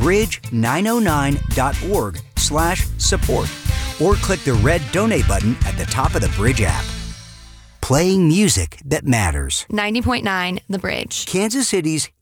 bridge909.org/support or click the red donate button at the top of the Bridge app. Playing music that matters. 90.9 The Bridge. Kansas City's